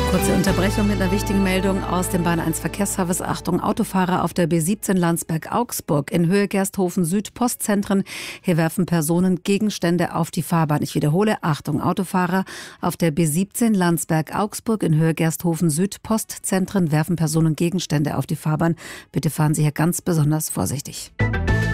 Kurze Unterbrechung mit einer wichtigen Meldung aus dem Bahn 1 Verkehrsservice. Achtung, Autofahrer auf der B17 Landsberg-Augsburg in Höhe Gersthofen Süd Postzentren. Hier werfen Personen Gegenstände auf die Fahrbahn. Ich wiederhole, Achtung, Autofahrer auf der B17 Landsberg-Augsburg in Höhe Gersthofen Süd Postzentren werfen Personen Gegenstände auf die Fahrbahn. Bitte fahren Sie hier ganz besonders vorsichtig.